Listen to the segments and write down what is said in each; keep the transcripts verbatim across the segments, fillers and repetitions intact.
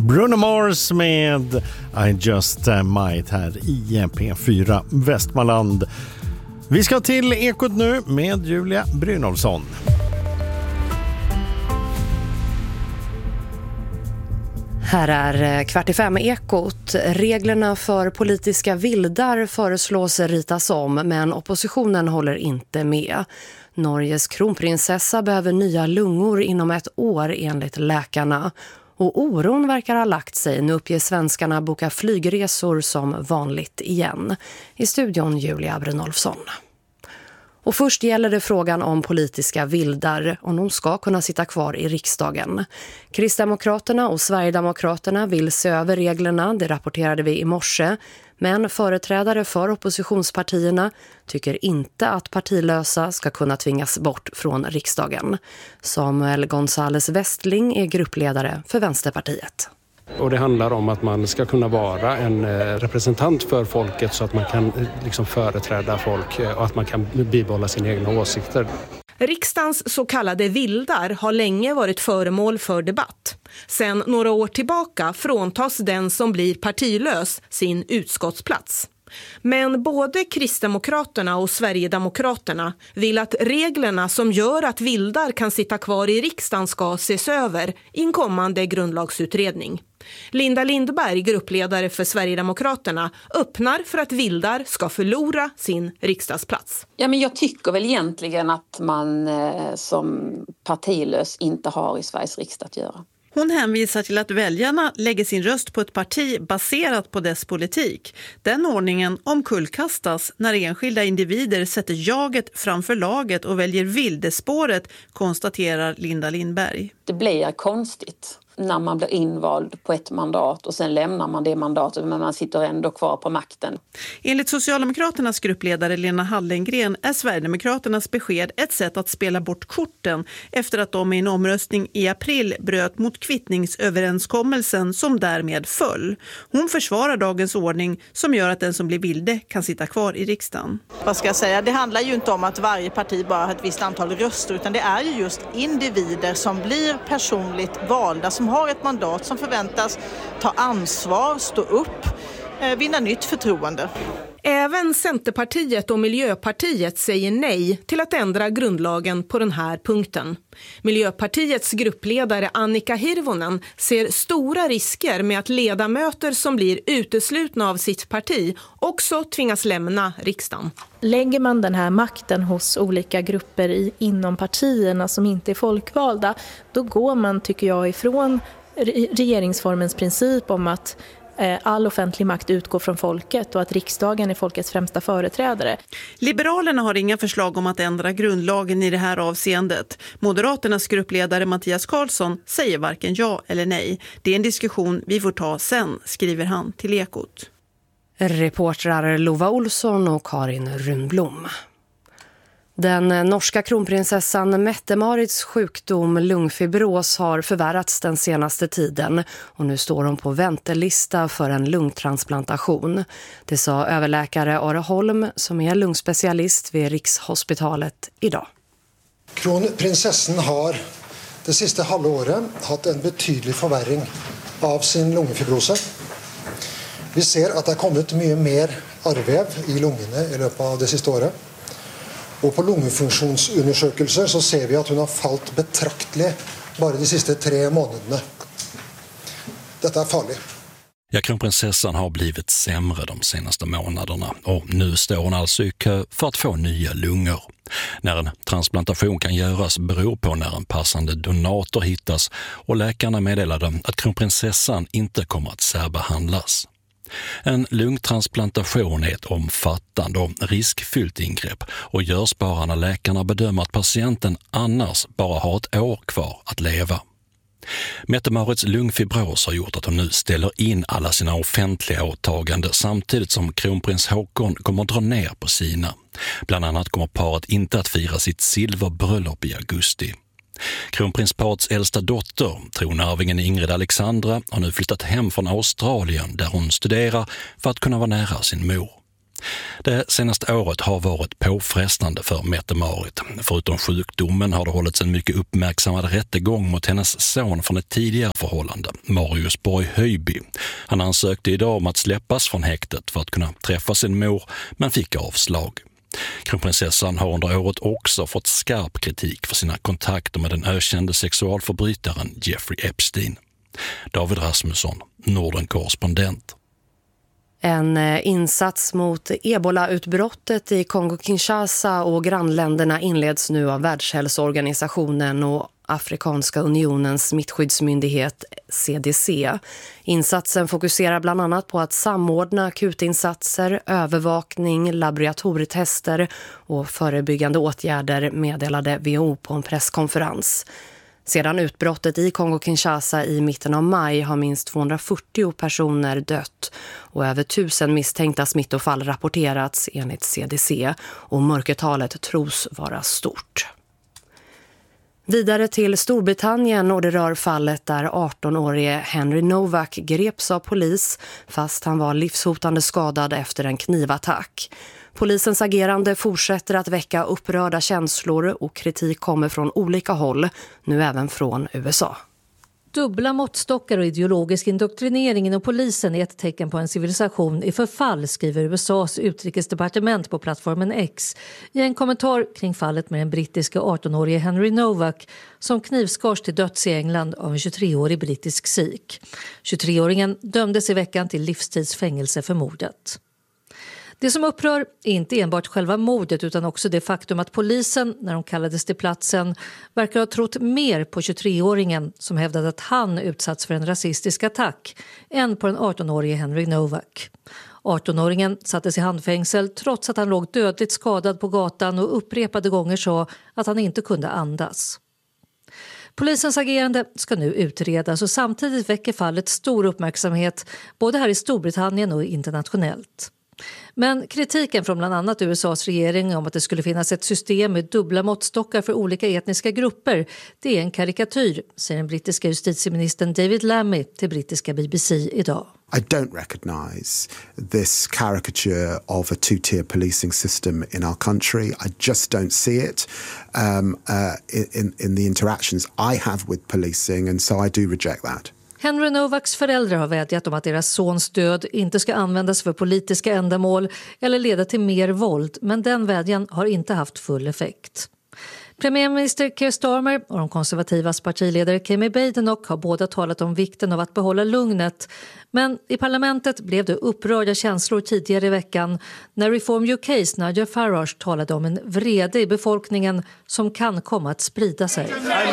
Bruno Mars med I Just Might här i P fyra Västmanland. Vi ska till Ekot nu med Julia Brynolfsson. Här är kvart i fem Ekot. Reglerna för politiska vildar föreslås ritas om, men oppositionen håller inte med. Norges kronprinsessa behöver nya lungor inom ett år enligt läkarna. Och oron verkar ha lagt sig. Nu uppger svenskarna boka flygresor som vanligt igen. I studion Julia Brynolfsson. Och först gäller det frågan om politiska vildar, om de ska kunna sitta kvar i riksdagen. Kristdemokraterna och Sverigedemokraterna vill se över reglerna, det rapporterade vi i morse. Men företrädare för oppositionspartierna tycker inte att partilösa ska kunna tvingas bort från riksdagen. Samuel González Westling är gruppledare för Vänsterpartiet. Och det handlar om att man ska kunna vara en representant för folket så att man kan liksom företräda folk och att man kan bibehålla sina egna åsikter. Riksdagens så kallade vildar har länge varit föremål för debatt. Sedan några år tillbaka fråntas den som blir partilös sin utskottsplats. Men både Kristdemokraterna och Sverigedemokraterna vill att reglerna som gör att vildar kan sitta kvar i riksdagen ska ses över i en kommande grundlagsutredning. Linda Lindberg, gruppledare för Sverigedemokraterna, öppnar för att vildar ska förlora sin riksdagsplats. Ja, men jag tycker väl egentligen att man eh, som partilös inte har i Sveriges riksdag att göra. Hon hänvisar till att väljarna lägger sin röst på ett parti baserat på dess politik. Den ordningen omkullkastas när enskilda individer sätter jaget framför laget och väljer vildespåret, konstaterar Linda Lindberg. Det blir konstigt när man blir invald på ett mandat och sen lämnar man det mandatet men man sitter ändå kvar på makten. Enligt Socialdemokraternas gruppledare Lena Hallengren är Sverigedemokraternas besked ett sätt att spela bort korten efter att de i en omröstning i april bröt mot kvittningsöverenskommelsen som därmed föll. Hon försvarar dagens ordning som gör att den som blir vilde kan sitta kvar i riksdagen. Vad ska jag säga? Det handlar ju inte om att varje parti bara har ett visst antal röster utan det är ju just individer som blir personligt valda som har ett mandat som förväntas ta ansvar, stå upp, vinna nytt förtroende. Även Centerpartiet och Miljöpartiet säger nej till att ändra grundlagen på den här punkten. Miljöpartiets gruppledare Annika Hirvonen ser stora risker med att ledamöter som blir uteslutna av sitt parti också tvingas lämna riksdagen. Lägger man den här makten hos olika grupper i, inom partierna som inte är folkvalda, då går man, tycker jag, ifrån regeringsformens princip om att all offentlig makt utgår från folket och att riksdagen är folkets främsta företrädare. Liberalerna har inga förslag om att ändra grundlagen i det här avseendet. Moderaternas gruppledare Mattias Karlsson säger varken ja eller nej. Det är en diskussion vi får ta sen, skriver han till Ekot. Reportrar Lova Olsson och Karin Rundblom. Den norska kronprinsessan Mette-Marits sjukdom lungfibros har förvärrats den senaste tiden och nu står hon på väntelista för en lungtransplantation. Det sa överläkare Are Holm som är lungspecialist vid Rikshospitalet idag. Kronprinsessan har det sista halvåret haft en betydlig förvärring av sin lungfibrose. Vi ser att det har kommit mycket mer arrväv i lungorna i löpet av det sista året. Och på lungfunktionsundersökelser så ser vi att hon har fallit betraktligt bara de sista tre månaderna. Detta är farligt. Ja, kronprinsessan har blivit sämre de senaste månaderna och nu står hon alltså i kö för att få nya lungor. När en transplantation kan göras beror på när en passande donator hittas och läkarna meddelade att kronprinsessan inte kommer att särbehandlas. En lungtransplantation är ett omfattande och riskfyllt ingrepp och görs bara när läkarna bedömer att patienten annars bara har ett år kvar att leva. Mette-Marits lungfibros har gjort att hon nu ställer in alla sina offentliga åtaganden samtidigt som kronprins Håkon kommer att dra ner på sina. Bland annat kommer paret inte att fira sitt silverbröllop i augusti. Kronprinsparets äldsta dotter, tronarvingen Ingrid Alexandra, har nu flyttat hem från Australien där hon studerar för att kunna vara nära sin mor. Det senaste året har varit påfrestande för Mette-Marit. Förutom sjukdomen har det hållits en mycket uppmärksammad rättegång mot hennes son från ett tidigare förhållande, Marius Borg Höjby. Han ansökte idag om att släppas från häktet för att kunna träffa sin mor, men fick avslag. Kronprinsessan har under året också fått skarp kritik för sina kontakter med den ökände sexualförbrytaren Jeffrey Epstein. David Rasmusson, Norden-korrespondent. En insats mot ebola-utbrottet i Kongo-Kinshasa och grannländerna inleds nu av Världshälsoorganisationen och Afrikanska unionens smittskyddsmyndighet C D C. Insatsen fokuserar bland annat på att samordna akutinsatser, övervakning, laboratorietester och förebyggande åtgärder, meddelade W H O på en presskonferens. Sedan utbrottet i Kongo-Kinshasa i mitten av maj har minst tvåhundrafyrtio personer dött och över tusen misstänkta smittofall rapporterats enligt C D C, och mörkertalet tros vara stort. Vidare till Storbritannien, och det rör fallet där arton-årige Henry Novak greps av polis fast han var livshotande skadad efter en knivattack. Polisens agerande fortsätter att väcka upprörda känslor och kritik kommer från olika håll, nu även från U S A. Dubbla måttstockar och ideologisk indoktrinering inom polisen är ett tecken på en civilisation i förfall, skriver U S A:s utrikesdepartement på plattformen X i en kommentar kring fallet med den brittiska arton-årige Henry Novak som knivskars till döds i England av en tjugotre-årig brittisk sikh. tjugotre-åringen dömdes i veckan till livstidsfängelse för mordet. Det som upprör är inte enbart själva mordet utan också det faktum att polisen, när de kallades till platsen, verkar ha trott mer på tjugotre-åringen som hävdade att han utsatts för en rasistisk attack än på den arton-årige Henry Novak. arton-åringen sattes i handfängsel trots att han låg dödligt skadad på gatan och upprepade gånger sa att han inte kunde andas. Polisens agerande ska nu utredas och samtidigt väcker fallet stor uppmärksamhet både här i Storbritannien och internationellt. Men kritiken från bland annat U S A:s regering om att det skulle finnas ett system med dubbla måttstockar för olika etniska grupper, det är en karikatyr, säger den brittiska justitieministern David Lammy till brittiska B B C idag. I don't recognise this caricature of a two-tier policing system in our country. I just don't see it um, uh, in, in the interactions I have with policing, and so I do reject that. Henry Novaks föräldrar har vädjat om att deras sons död inte ska användas för politiska ändamål eller leda till mer våld, men den vädjan har inte haft full effekt. Premiärminister Keir Starmer och de konservativas partiledare Kemi Badenoch har båda talat om vikten av att behålla lugnet, men i parlamentet blev det upprörda känslor tidigare i veckan när Reform U K:s Nigel Farage talade om en vrede i befolkningen som kan komma att sprida sig.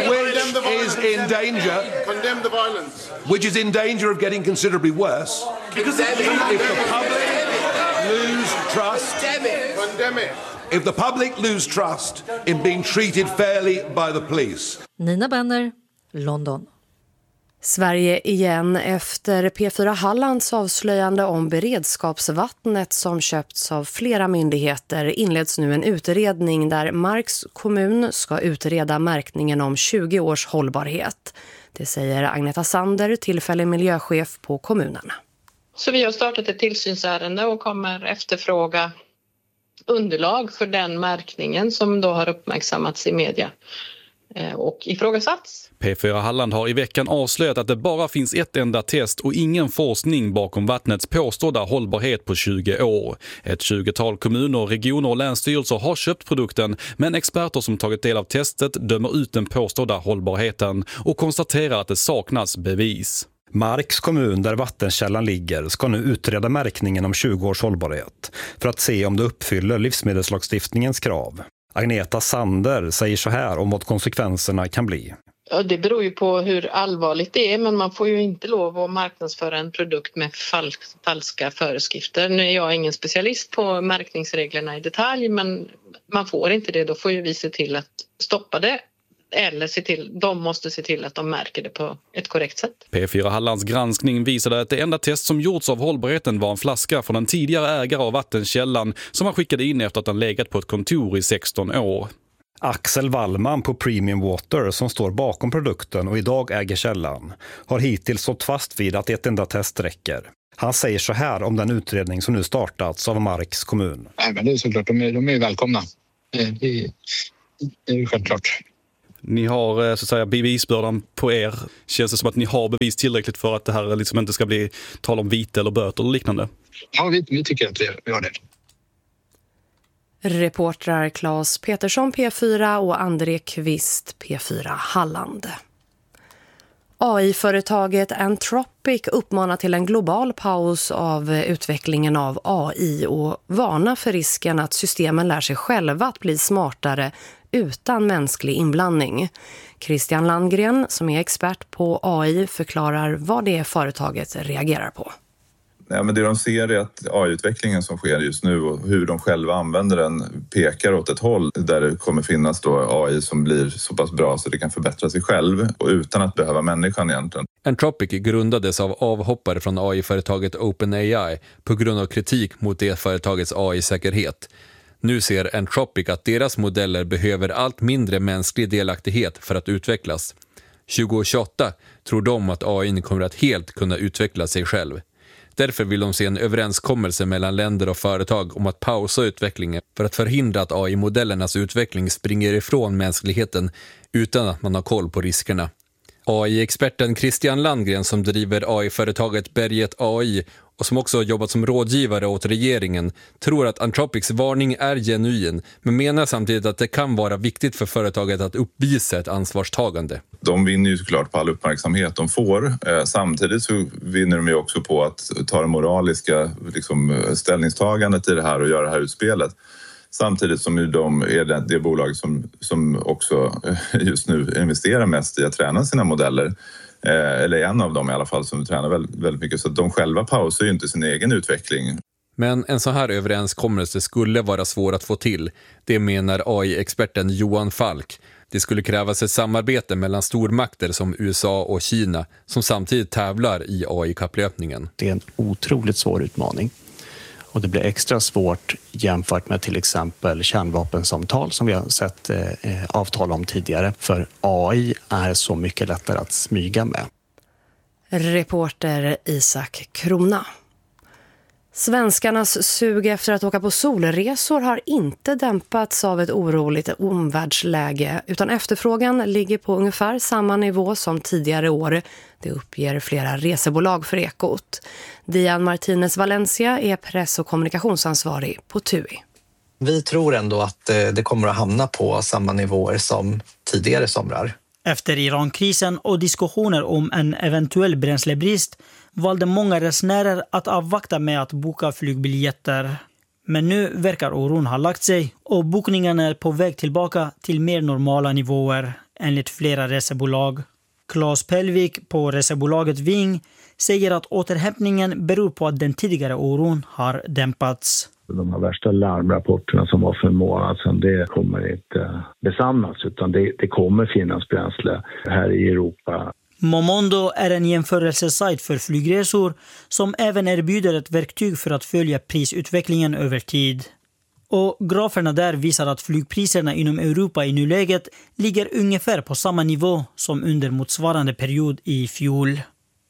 Is in danger. Condemn the violence. Which is in danger of getting considerably worse. Because if, if the public lose trust. Condemn it. Condemn it. If the public lose trust in being treated fairly by the police. Nina Benner, London. Sverige igen. Efter P fyra Hallands avslöjande om beredskapsvattnet som köpts av flera myndigheter inleds nu en utredning där Marks kommun ska utreda märkningen om tjugo års hållbarhet. Det säger Agneta Sander, tillfällig miljöchef på kommunerna. Så vi har startat ett tillsynsärende och kommer efterfråga underlag för den märkningen som då har uppmärksammats i media och ifrågasatts. P fyra Halland har i veckan avslöjat att det bara finns ett enda test och ingen forskning bakom vattnets påstådda hållbarhet på tjugo år. Ett tjugotal kommuner, regioner och länsstyrelser har köpt produkten, men experter som tagit del av testet dömer ut den påstådda hållbarheten och konstaterar att det saknas bevis. Marks kommun, där vattenkällan ligger, ska nu utreda märkningen om tjugo års hållbarhet för att se om det uppfyller livsmedelslagstiftningens krav. Agneta Sander säger så här om vad konsekvenserna kan bli. Ja, det beror ju på hur allvarligt det är, men man får ju inte lov att marknadsföra en produkt med fals- falska föreskrifter. Nu är jag ingen specialist på märkningsreglerna i detalj, men man får inte det. Då får ju vi se till att stoppa det. Eller se till, de måste se till att de märker det på ett korrekt sätt. P fyra Hallands granskning visade att det enda test som gjorts av hållbarheten var en flaska från en tidigare ägare av vattenkällan som han skickade in efter att han legat på ett kontor i sexton år. Axel Wallman på Premium Water, som står bakom produkten och idag äger källan, har hittills stått fast vid att ett enda test räcker. Han säger så här om den utredning som nu startats av Marks kommun. Nej, men det är såklart, de är, de är välkomna. Det är, det är självklart. Ni har så att säga bevisbördan på er. Känns det som att ni har bevis tillräckligt för att det här liksom inte ska bli tal om vite eller böter eller liknande? Ja, vi, vi tycker att vi, vi har det. Reportrar Claes Petersson P fyra och André Kvist P fyra Halland. A I-företaget Anthropic uppmanar till en global paus av utvecklingen av A I och varnar för risken att systemen lär sig själva att bli smartare utan mänsklig inblandning. Christian Landgren, som är expert på A I, förklarar vad det är företaget reagerar på. Ja, men det de ser är att A I-utvecklingen som sker just nu och hur de själva använder den pekar åt ett håll där det kommer finnas då A I som blir så pass bra så det kan förbättra sig själv och utan att behöva människan egentligen. Anthropic grundades av avhoppare från A I-företaget OpenAI på grund av kritik mot det företagets A I-säkerhet. Nu ser Anthropic att deras modeller behöver allt mindre mänsklig delaktighet för att utvecklas. tjugohundratjugoåtta tror de att A I kommer att helt kunna utveckla sig själv. Därför vill de se en överenskommelse mellan länder och företag om att pausa utvecklingen för att förhindra att A I-modellernas utveckling springer ifrån mänskligheten utan att man har koll på riskerna. A I-experten Christian Landgren som driver A I-företaget Berget A I och som också har jobbat som rådgivare åt regeringen tror att Anthropics varning är genuin men menar samtidigt att det kan vara viktigt för företaget att uppvisa ett ansvarstagande. De vinner ju såklart på all uppmärksamhet de får. Eh, samtidigt så vinner de ju också på att ta det moraliska liksom, ställningstagandet i det här och göra det här utspelet. Samtidigt som ju de är det, det bolag som, som också just nu investerar mest i att träna sina modeller. Eh, eller en av dem i alla fall som tränar väldigt, väldigt mycket. Så att de själva pausar ju inte sin egen utveckling. Men en så här överenskommelse skulle vara svår att få till. Det menar A I-experten Johan Falk. Det skulle krävas ett samarbete mellan stormakter som U S A och Kina som samtidigt tävlar i A I-kapplöpningen. Det är en otroligt svår utmaning. Och det blir extra svårt jämfört med till exempel kärnvapensamtal som vi har sett eh, avtal om tidigare. För A I är så mycket lättare att smyga med. Reporter Isak Krona. Svenskarnas sug efter att åka på solresor har inte dämpats av ett oroligt omvärldsläge utan efterfrågan ligger på ungefär samma nivå som tidigare år. Det uppger flera resebolag för Ekot. Dian Martinez Valencia är press- och kommunikationsansvarig på T U I. Vi tror ändå att det kommer att hamna på samma nivåer som tidigare somrar. Efter Irankrisen och diskussioner om en eventuell bränslebrist valde många resenärer att avvakta med att boka flygbiljetter. Men nu verkar oron ha lagt sig och bokningarna är på väg tillbaka till mer normala nivåer enligt flera resebolag. Claes Pelvik på resebolaget Ving säger att återhämtningen beror på att den tidigare oron har dämpats. De här värsta larmrapporterna som var för en månad sedan, det kommer inte besannas utan det, det kommer finnas bränsle här i Europa. Momondo är en jämförelsesajt för flygresor som även erbjuder ett verktyg för att följa prisutvecklingen över tid. Och graferna där visar att flygpriserna inom Europa i nuläget ligger ungefär på samma nivå som under motsvarande period i fjol.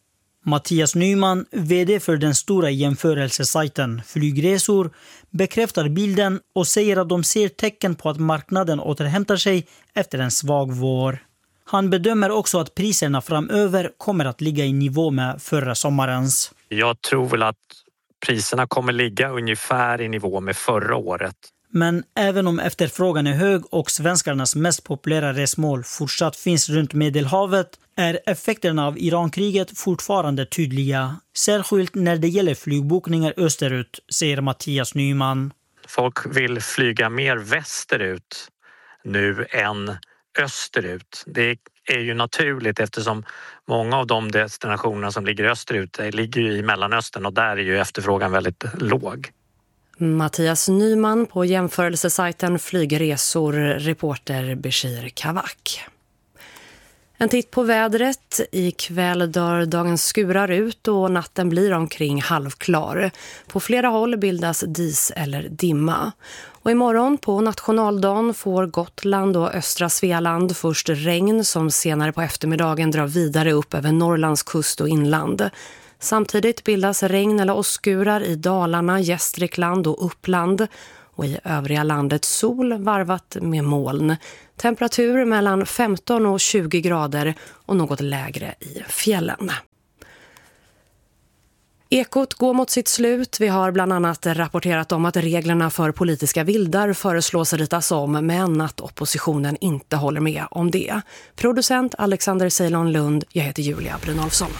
Mattias Nyman, vd för den stora jämförelsesajten Flygresor, bekräftar bilden och säger att de ser tecken på att marknaden återhämtar sig efter en svag vår. Han bedömer också att priserna framöver kommer att ligga i nivå med förra sommarens. Jag tror väl att priserna kommer ligga ungefär i nivå med förra året. Men även om efterfrågan är hög och svenskarnas mest populära resmål fortsatt finns runt Medelhavet är effekterna av Irankriget fortfarande tydliga. Särskilt när det gäller flygbokningar österut, säger Mattias Nyman. Folk vill flyga mer västerut nu än österut. Det är ju naturligt eftersom många av de destinationer som ligger österut ligger i Mellanöstern och där är ju efterfrågan väldigt låg. Mattias Nyman på jämförelsesajten Flygresor, reporter Bashir Kavak. En titt på vädret. Ikväll dör dagens skurar ut och natten blir omkring halvklar. På flera håll bildas dis eller dimma. Och imorgon på nationaldagen får Gotland och östra Svealand först regn som senare på eftermiddagen drar vidare upp över Norrlands kust och inland. Samtidigt bildas regn- eller åskurar i Dalarna, Gästrikland och Uppland. Och i övriga landet sol varvat med moln. Temperatur mellan femton och tjugo grader och något lägre i fjällen. Ekot går mot sitt slut. Vi har bland annat rapporterat om att reglerna för politiska vildar föreslås ritas om, men att oppositionen inte håller med om det. Producent Alexander Ceylon Lund, jag heter Julia Brynolfsson.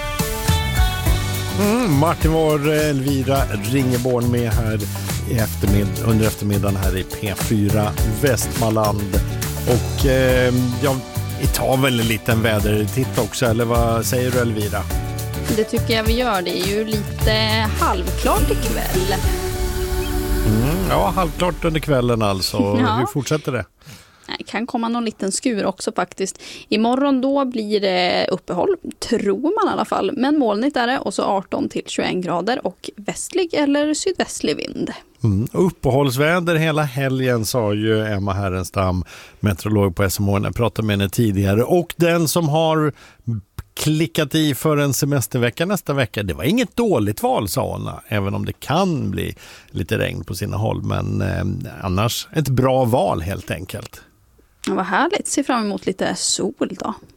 Mm, Martin var Elvira Ringeborn med här i eftermid- under eftermiddagen här i P fyra Västmanland. Och eh, ja, vi tar väl en liten vädertitt också, eller vad säger du Elvira? Det tycker jag vi gör. Det är ju lite halvklart ikväll. Mm, ja, halvklart under kvällen alltså. Ja. Hur fortsätter det? Det kan komma någon liten skur också faktiskt. Imorgon då blir det uppehåll, tror man i alla fall. Men molnigt är det och så arton till tjugoett grader och västlig eller sydvästlig vind. Mm. Uppehållsväder hela helgen, sa ju Emma Härenstam, meteorolog på S M H, när jag pratade med henne tidigare. Och den som har klickat i för en semestervecka nästa vecka, det var inget dåligt val, sa hon, även om det kan bli lite regn på sina håll. Men eh, annars ett bra val helt enkelt. Vad härligt, se fram emot lite sol då.